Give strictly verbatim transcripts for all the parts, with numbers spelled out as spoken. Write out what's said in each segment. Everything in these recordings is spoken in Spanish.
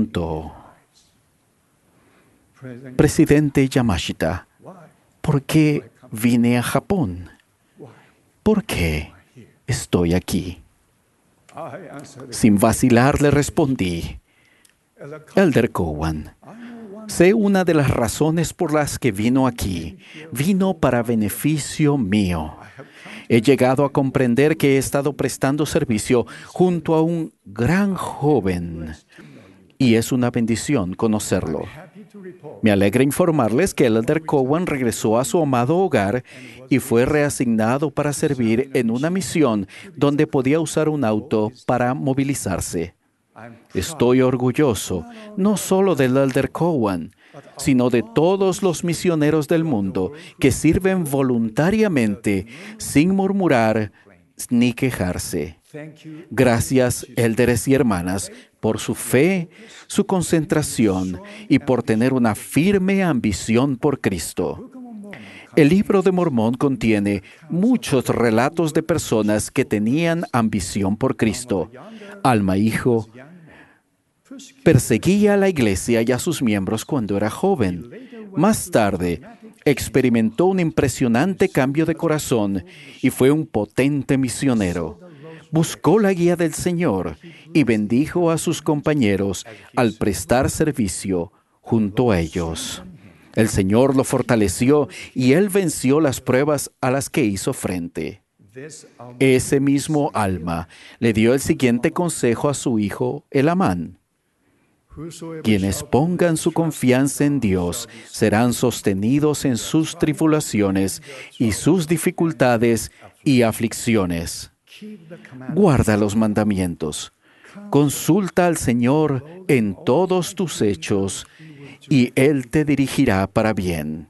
preguntó: Presidente Yamashita, ¿por qué vine a Japón? ¿Por qué estoy aquí? Sin vacilar le respondí: Elder Cowan, sé una de las razones por las que vino aquí. Vino para beneficio mío. He llegado a comprender que he estado prestando servicio junto a un gran joven y es una bendición conocerlo. Me alegra informarles que el Elder Cowan regresó a su amado hogar y fue reasignado para servir en una misión donde podía usar un auto para movilizarse. Estoy orgulloso no solo del Elder Cowan, sino de todos los misioneros del mundo que sirven voluntariamente sin murmurar ni quejarse. Gracias, élderes y hermanas, por su fe, su concentración y por tener una firme ambición por Cristo. El libro de Mormón contiene muchos relatos de personas que tenían ambición por Cristo. Alma Hijo perseguía a la iglesia y a sus miembros cuando era joven. Más tarde, experimentó un impresionante cambio de corazón y fue un potente misionero. Buscó la guía del Señor y bendijo a sus compañeros al prestar servicio junto a ellos. El Señor lo fortaleció y él venció las pruebas a las que hizo frente. Ese mismo Alma le dio el siguiente consejo a su hijo Elamán: quienes pongan su confianza en Dios serán sostenidos en sus tribulaciones y sus dificultades y aflicciones. Guarda los mandamientos. Consulta al Señor en todos tus hechos y Él te dirigirá para bien.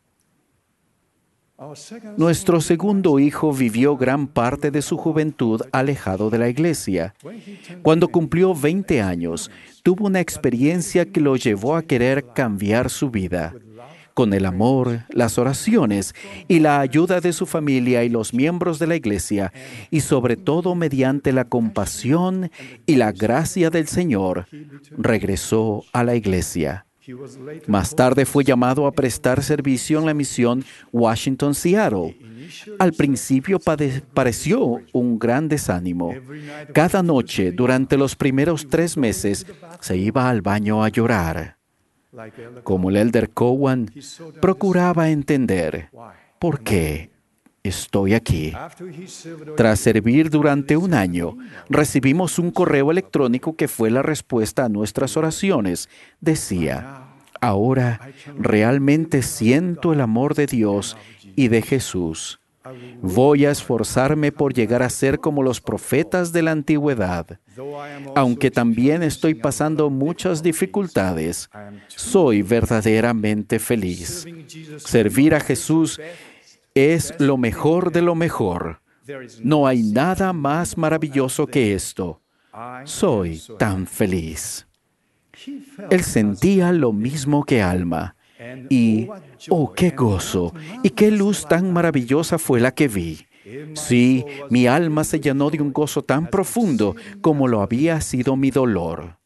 Nuestro segundo hijo vivió gran parte de su juventud alejado de la iglesia. Cuando cumplió veinte años, tuvo una experiencia que lo llevó a querer cambiar su vida. Con el amor, las oraciones y la ayuda de su familia y los miembros de la iglesia, y sobre todo mediante la compasión y la gracia del Señor, regresó a la iglesia. Más tarde fue llamado a prestar servicio en la misión Washington-Seattle. Al principio pade- pareció un gran desánimo. Cada noche, durante los primeros tres meses, se iba al baño a llorar. Como el Elder Cowan, procuraba entender por qué estoy aquí. Tras servir durante un año, recibimos un correo electrónico que fue la respuesta a nuestras oraciones. Decía: ahora realmente siento el amor de Dios y de Jesús. Voy a esforzarme por llegar a ser como los profetas de la antigüedad. Aunque también estoy pasando muchas dificultades, soy verdaderamente feliz. Servir a Jesús es lo mejor de lo mejor. No hay nada más maravilloso que esto. Soy tan feliz. Él sentía lo mismo que Alma. Y, oh, qué gozo y qué luz tan maravillosa fue la que vi. Sí, mi alma se llenó de un gozo tan profundo como lo había sido mi dolor.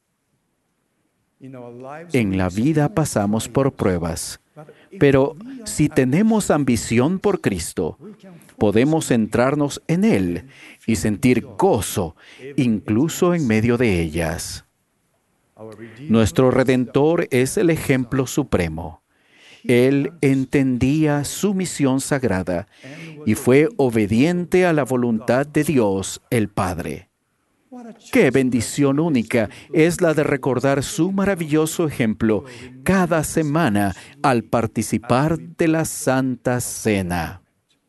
En la vida pasamos por pruebas, pero si tenemos ambición por Cristo, podemos centrarnos en Él y sentir gozo incluso en medio de ellas. Nuestro Redentor es el ejemplo supremo. Él entendía su misión sagrada y fue obediente a la voluntad de Dios, el Padre. ¡Qué bendición única es la de recordar su maravilloso ejemplo cada semana al participar de la Santa Cena!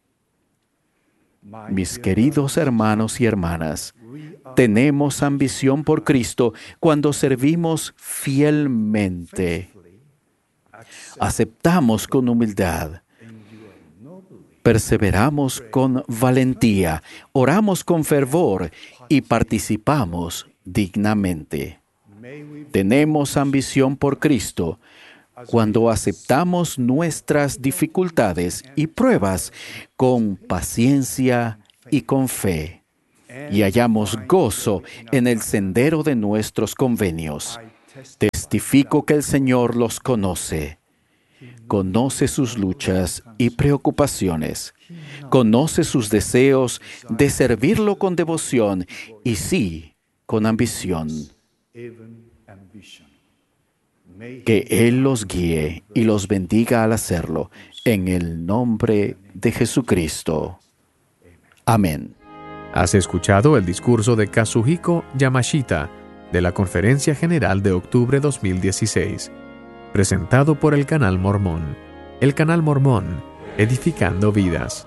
Mis queridos hermanos y hermanas, tenemos ambición por Cristo cuando servimos fielmente. Aceptamos con humildad, perseveramos con valentía, oramos con fervor y participamos dignamente. Tenemos ambición por Cristo cuando aceptamos nuestras dificultades y pruebas con paciencia y con fe, y hallamos gozo en el sendero de nuestros convenios. Testifico que el Señor los conoce. Conoce sus luchas y preocupaciones. Conoce sus deseos de servirlo con devoción y sí, con ambición. Que Él los guíe y los bendiga al hacerlo, en el nombre de Jesucristo. Amén. Has escuchado el discurso de Kazuhiko Yamashita de la Conferencia General de octubre dos mil dieciséis, presentado por el Canal Mormón. El Canal Mormón, edificando vidas.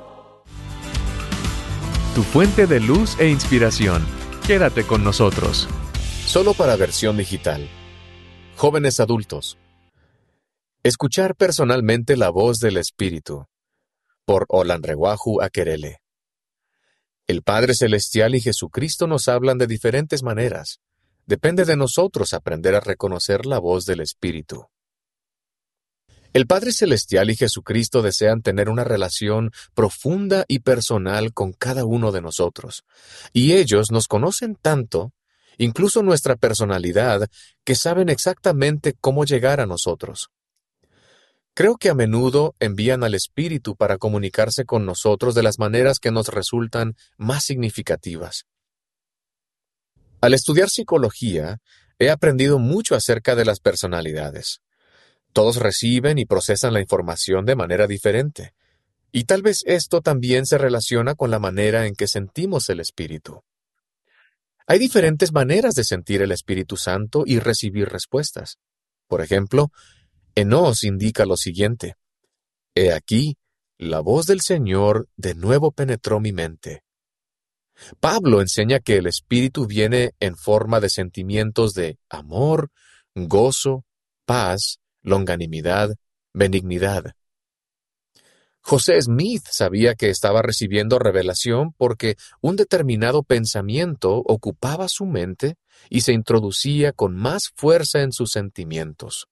Tu fuente de luz e inspiración. Quédate con nosotros. Solo para versión digital. Jóvenes adultos. Escuchar personalmente la voz del Espíritu. Por Olanrewahu Akerele. El Padre Celestial y Jesucristo nos hablan de diferentes maneras. Depende de nosotros aprender a reconocer la voz del Espíritu. El Padre Celestial y Jesucristo desean tener una relación profunda y personal con cada uno de nosotros. Y ellos nos conocen tanto, incluso nuestra personalidad, que saben exactamente cómo llegar a nosotros. Creo que a menudo envían al Espíritu para comunicarse con nosotros de las maneras que nos resultan más significativas. Al estudiar psicología, he aprendido mucho acerca de las personalidades. Todos reciben y procesan la información de manera diferente, y tal vez esto también se relaciona con la manera en que sentimos el Espíritu. Hay diferentes maneras de sentir el Espíritu Santo y recibir respuestas. Por ejemplo, Enós indica lo siguiente: He aquí, la voz del Señor de nuevo penetró mi mente. Pablo enseña que el Espíritu viene en forma de sentimientos de amor, gozo, paz, longanimidad, benignidad. José Smith sabía que estaba recibiendo revelación porque un determinado pensamiento ocupaba su mente y se introducía con más fuerza en sus sentimientos.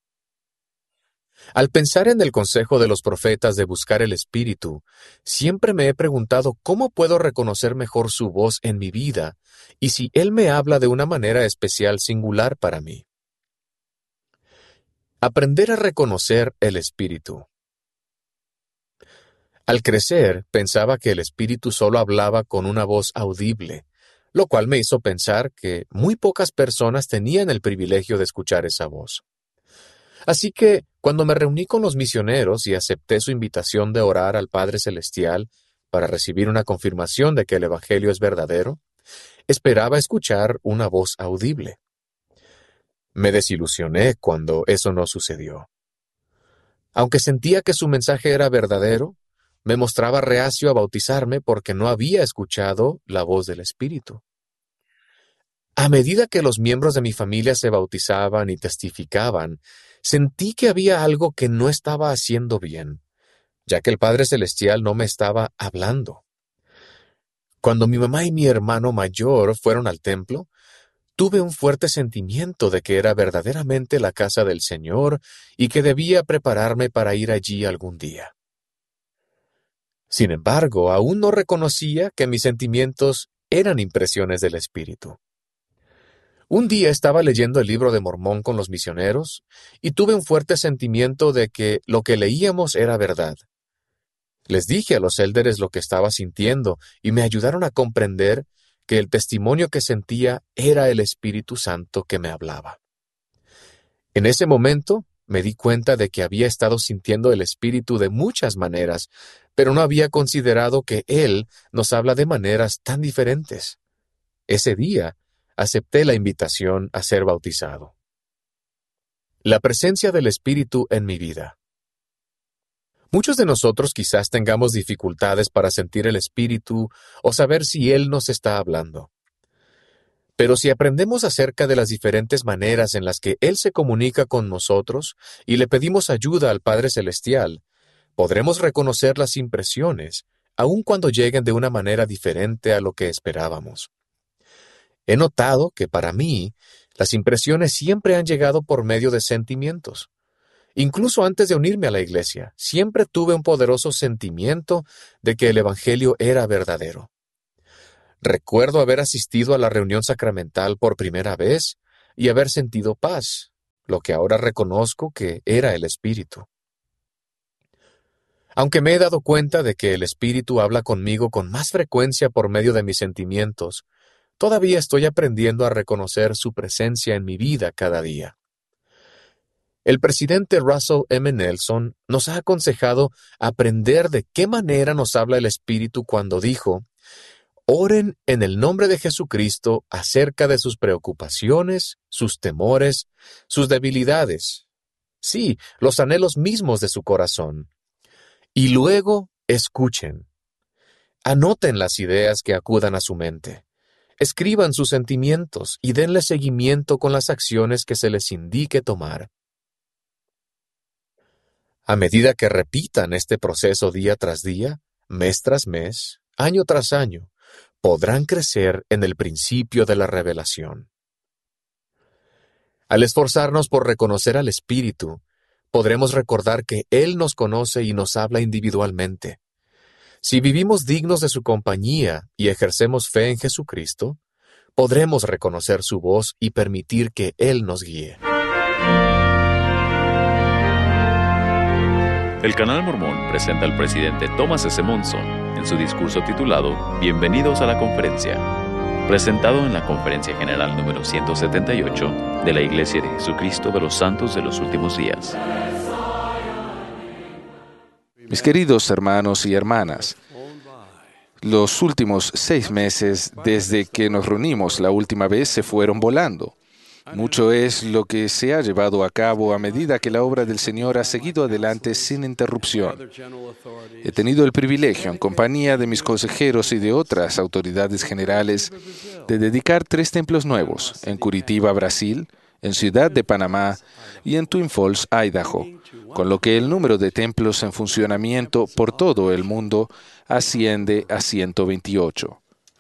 Al pensar en el consejo de los profetas de buscar el Espíritu, siempre me he preguntado cómo puedo reconocer mejor su voz en mi vida y si Él me habla de una manera especial singular para mí. Aprender a reconocer el Espíritu. Al crecer, pensaba que el Espíritu solo hablaba con una voz audible, lo cual me hizo pensar que muy pocas personas tenían el privilegio de escuchar esa voz. Así que, cuando me reuní con los misioneros y acepté su invitación de orar al Padre Celestial para recibir una confirmación de que el Evangelio es verdadero, esperaba escuchar una voz audible. Me desilusioné cuando eso no sucedió. Aunque sentía que su mensaje era verdadero, me mostraba reacio a bautizarme porque no había escuchado la voz del Espíritu. A medida que los miembros de mi familia se bautizaban y testificaban, sentí que había algo que no estaba haciendo bien, ya que el Padre Celestial no me estaba hablando. Cuando mi mamá y mi hermano mayor fueron al templo, tuve un fuerte sentimiento de que era verdaderamente la casa del Señor y que debía prepararme para ir allí algún día. Sin embargo, aún no reconocía que mis sentimientos eran impresiones del Espíritu. Un día estaba leyendo el libro de Mormón con los misioneros y tuve un fuerte sentimiento de que lo que leíamos era verdad. Les dije a los élderes lo que estaba sintiendo y me ayudaron a comprender que el testimonio que sentía era el Espíritu Santo que me hablaba. En ese momento me di cuenta de que había estado sintiendo el Espíritu de muchas maneras, pero no había considerado que Él nos habla de maneras tan diferentes. Ese día acepté la invitación a ser bautizado. La presencia del Espíritu en mi vida. Muchos de nosotros quizás tengamos dificultades para sentir el Espíritu o saber si Él nos está hablando. Pero si aprendemos acerca de las diferentes maneras en las que Él se comunica con nosotros y le pedimos ayuda al Padre Celestial, podremos reconocer las impresiones, aun cuando lleguen de una manera diferente a lo que esperábamos. He notado que para mí, las impresiones siempre han llegado por medio de sentimientos. Incluso antes de unirme a la iglesia, siempre tuve un poderoso sentimiento de que el Evangelio era verdadero. Recuerdo haber asistido a la reunión sacramental por primera vez, y haber sentido paz, lo que ahora reconozco que era el Espíritu. Aunque me he dado cuenta de que el Espíritu habla conmigo con más frecuencia por medio de mis sentimientos, todavía estoy aprendiendo a reconocer su presencia en mi vida cada día. El presidente Russell M. Nelson nos ha aconsejado aprender de qué manera nos habla el Espíritu cuando dijo: «Oren en el nombre de Jesucristo acerca de sus preocupaciones, sus temores, sus debilidades, sí, los anhelos mismos de su corazón. Y luego escuchen. Anoten las ideas que acudan a su mente. Escriban sus sentimientos y denle seguimiento con las acciones que se les indique tomar». A medida que repitan este proceso día tras día, mes tras mes, año tras año, podrán crecer en el principio de la revelación. Al esforzarnos por reconocer al Espíritu, podremos recordar que Él nos conoce y nos habla individualmente. Si vivimos dignos de su compañía y ejercemos fe en Jesucristo, podremos reconocer su voz y permitir que Él nos guíe. El Canal Mormón presenta al presidente Thomas S. Monson en su discurso titulado Bienvenidos a la Conferencia, presentado en la Conferencia General número ciento setenta y ocho de la Iglesia de Jesucristo de los Santos de los Últimos Días. Mis queridos hermanos y hermanas, los últimos seis meses desde que nos reunimos la última vez se fueron volando. Mucho es lo que se ha llevado a cabo a medida que la obra del Señor ha seguido adelante sin interrupción. He tenido el privilegio, en compañía de mis consejeros y de otras autoridades generales, de dedicar tres templos nuevos, en Curitiba, Brasil, en Ciudad de Panamá y en Twin Falls, Idaho, con lo que el número de templos en funcionamiento por todo el mundo asciende a ciento veintiocho.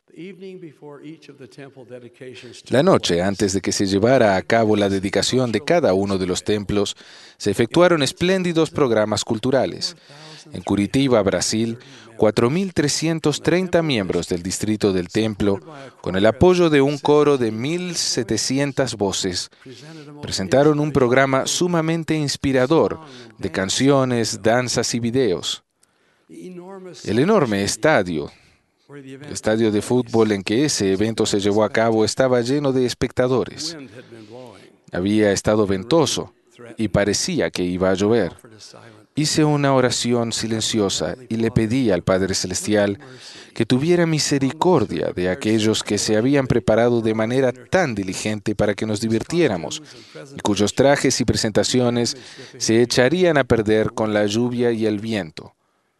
La noche antes de que se llevara a cabo la dedicación de cada uno de los templos, se efectuaron espléndidos programas culturales. En Curitiba, Brasil, cuatro mil trescientos treinta miembros del distrito del templo, con el apoyo de un coro de mil setecientas voces, presentaron un programa sumamente inspirador de canciones, danzas y videos. El enorme estadio El estadio de fútbol en que ese evento se llevó a cabo estaba lleno de espectadores. Había estado ventoso y parecía que iba a llover. Hice una oración silenciosa y le pedí al Padre Celestial que tuviera misericordia de aquellos que se habían preparado de manera tan diligente para que nos divirtiéramos y cuyos trajes y presentaciones se echarían a perder con la lluvia y el viento.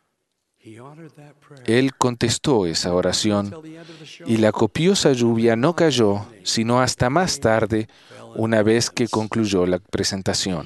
Él contestó esa oración y la copiosa lluvia no cayó sino hasta más tarde, una vez que concluyó la presentación.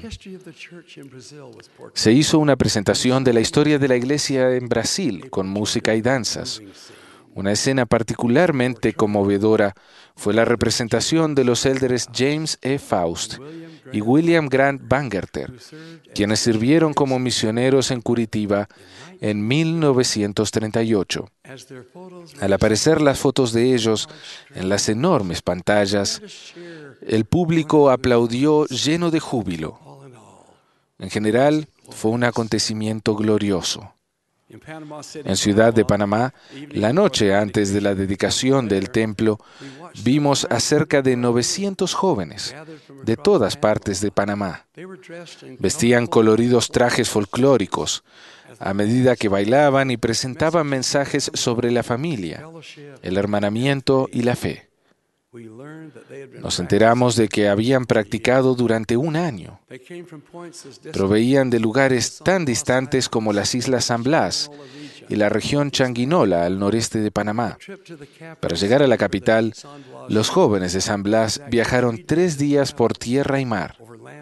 Se hizo una presentación de la historia de la iglesia en Brasil con música y danzas. Una escena particularmente conmovedora fue la representación de los élderes James E. Faust y William Grant Bangerter, quienes sirvieron como misioneros en Curitiba en mil novecientos treinta y ocho. Al aparecer las fotos de ellos en las enormes pantallas, el público aplaudió lleno de júbilo. En general, fue un acontecimiento glorioso. En Ciudad de Panamá, la noche antes de la dedicación del templo, vimos a cerca de novecientos jóvenes de todas partes de Panamá. Vestían coloridos trajes folclóricos, a medida que bailaban y presentaban mensajes sobre la familia, el hermanamiento y la fe. Nos enteramos de que habían practicado durante un año. Provenían de lugares tan distantes como las Islas San Blas y la región Changuinola al noreste de Panamá. Para llegar a la capital, los jóvenes de San Blas viajaron tres días por tierra y mar.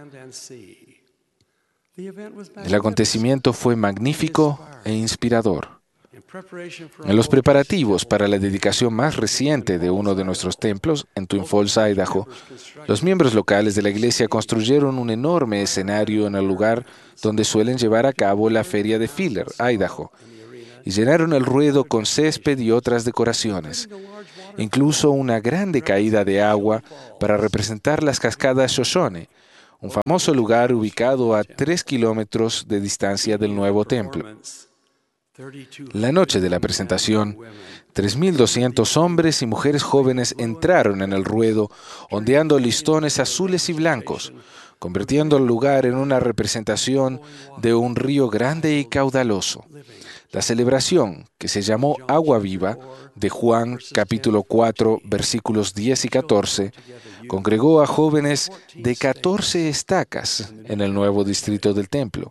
El acontecimiento fue magnífico e inspirador. En los preparativos para la dedicación más reciente de uno de nuestros templos, en Twin Falls, Idaho, los miembros locales de la iglesia construyeron un enorme escenario en el lugar donde suelen llevar a cabo la feria de Filler, Idaho, y llenaron el ruedo con césped y otras decoraciones. incluso una grande caída de agua para representar las cascadas Shoshone, un famoso lugar ubicado a tres kilómetros de distancia del nuevo templo. La noche de la presentación, tres mil doscientos hombres y mujeres jóvenes entraron en el ruedo, ondeando listones azules y blancos, convirtiendo el lugar en una representación de un río grande y caudaloso. La celebración, que se llamó Agua Viva, de Juan capítulo cuatro, versículos diez y catorce, congregó a jóvenes de catorce estacas en el nuevo distrito del templo.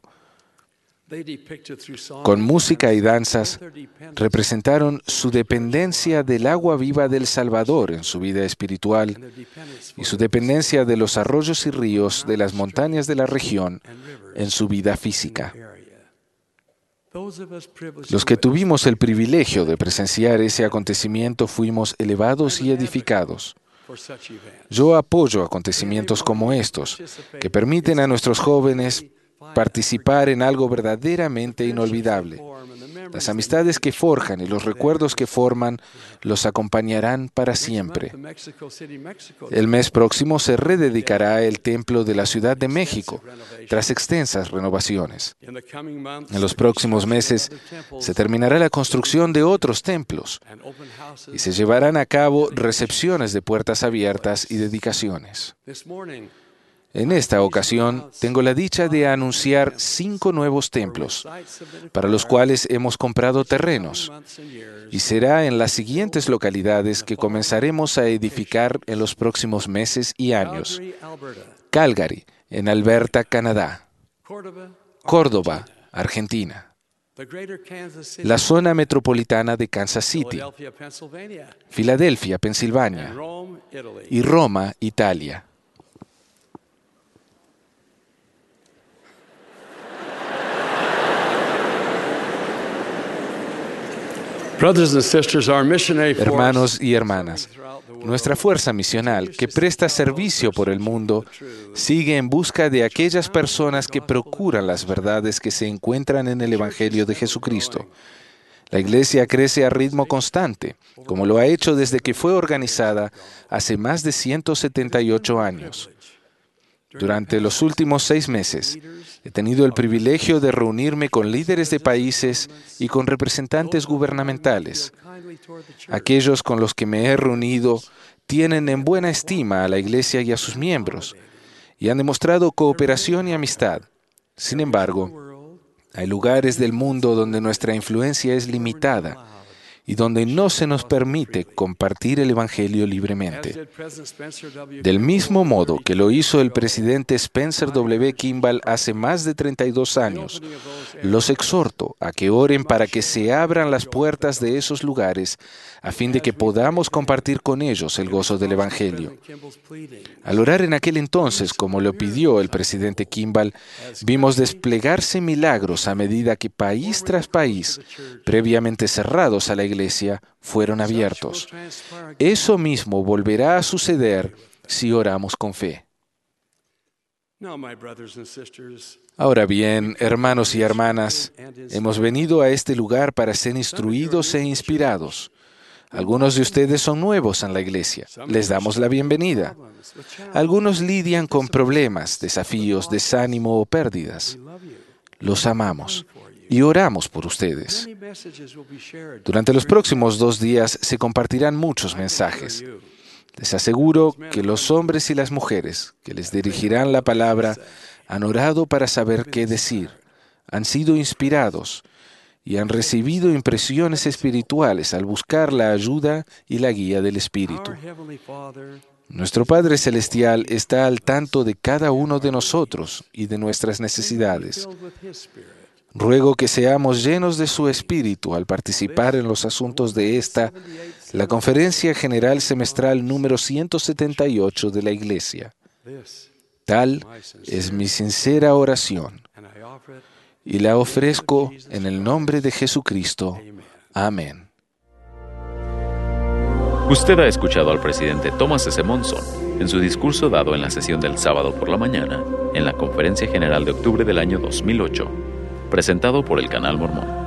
Con música y danzas, representaron su dependencia del agua viva del Salvador en su vida espiritual y su dependencia de los arroyos y ríos de las montañas de la región en su vida física. Los que tuvimos el privilegio de presenciar ese acontecimiento fuimos elevados y edificados. Yo apoyo acontecimientos como estos, que permiten a nuestros jóvenes participar en algo verdaderamente inolvidable. Las amistades que forjan y los recuerdos que forman los acompañarán para siempre. El mes próximo se rededicará el templo de la Ciudad de México, tras extensas renovaciones. En los próximos meses se terminará la construcción de otros templos y se llevarán a cabo recepciones de puertas abiertas y dedicaciones. En esta ocasión, tengo la dicha de anunciar cinco nuevos templos, para los cuales hemos comprado terrenos, y será en las siguientes localidades que comenzaremos a edificar en los próximos meses y años. Calgary, en Alberta, Canadá. Córdoba, Argentina. La zona metropolitana de Kansas City. Filadelfia, Pensilvania. Y Roma, Italia. Hermanos y hermanas, nuestra fuerza misional, que presta servicio por el mundo, sigue en busca de aquellas personas que procuran las verdades que se encuentran en el Evangelio de Jesucristo. La Iglesia crece a ritmo constante, como lo ha hecho desde que fue organizada hace más de ciento setenta y ocho años. Durante los últimos seis meses, he tenido el privilegio de reunirme con líderes de países y con representantes gubernamentales. Aquellos con los que me he reunido tienen en buena estima a la Iglesia y a sus miembros, y han demostrado cooperación y amistad. Sin embargo, hay lugares del mundo donde nuestra influencia es limitada y donde no se nos permite compartir el Evangelio libremente. Del mismo modo que lo hizo el presidente Spencer W. Kimball hace más de treinta y dos años, los exhorto a que oren para que se abran las puertas de esos lugares a fin de que podamos compartir con ellos el gozo del Evangelio. Al orar en aquel entonces, como lo pidió el presidente Kimball, vimos desplegarse milagros a medida que país tras país, previamente cerrados a la Iglesia, fueron abiertos. Eso mismo volverá a suceder si oramos con fe. Ahora bien, hermanos y hermanas, hemos venido a este lugar para ser instruidos e inspirados. Algunos de ustedes son nuevos en la Iglesia. Les damos la bienvenida. Algunos lidian con problemas, desafíos, desánimo o pérdidas. Los amamos y oramos por ustedes. Durante los próximos dos días se compartirán muchos mensajes. Les aseguro que los hombres y las mujeres que les dirigirán la palabra han orado para saber qué decir, han sido inspirados y han recibido impresiones espirituales al buscar la ayuda y la guía del Espíritu. Nuestro Padre Celestial está al tanto de cada uno de nosotros y de nuestras necesidades. Ruego que seamos llenos de su Espíritu al participar en los asuntos de esta, la Conferencia General Semestral número ciento setenta y ocho de la Iglesia. Tal es mi sincera oración, y la ofrezco en el nombre de Jesucristo. Amén. Usted ha escuchado al presidente Thomas S. Monson en su discurso dado en la sesión del sábado por la mañana en la Conferencia General de octubre del año dos mil ocho, presentado por el Canal Mormón.